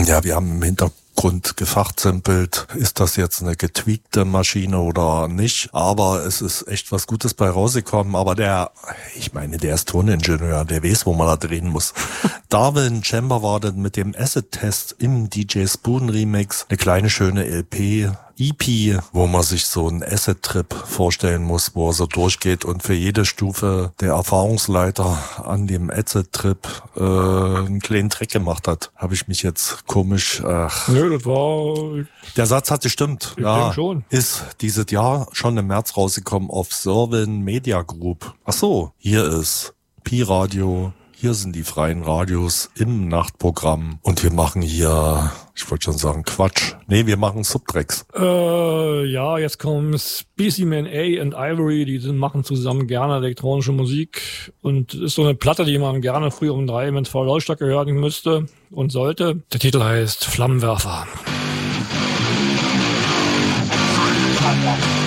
Ja, wir haben im Hintergrund gefachsimpelt, ist das jetzt eine getweakte Maschine oder nicht, aber es ist echt was Gutes bei rausgekommen, aber der ist Toningenieur, der weiß, wo man da drehen muss. Darwin Chamber war dann mit dem Acid-Test im DJ Spoon Remix eine kleine schöne EP, wo man sich so einen Acid-Trip vorstellen muss, wo er so durchgeht und für jede Stufe der Erfahrungsleiter an dem Acid-Trip einen kleinen Track gemacht hat. Habe ich mich jetzt komisch... Nö, das war... Der Satz hat gestimmt. Ich denke schon. Ist dieses Jahr schon im März rausgekommen auf Servan Media Group. Ach so, hier ist Pi-Radio. Hier sind die freien Radios im Nachtprogramm und wir machen hier, ich wollte schon sagen Quatsch. Nee, wir machen Subtracks. Ja, jetzt kommen Specimen A und Ivory, die machen zusammen gerne elektronische Musik und ist so eine Platte, die man gerne früh um 3 mit voller Lautstärke hören müsste und sollte. Der Titel heißt Flammenwerfer.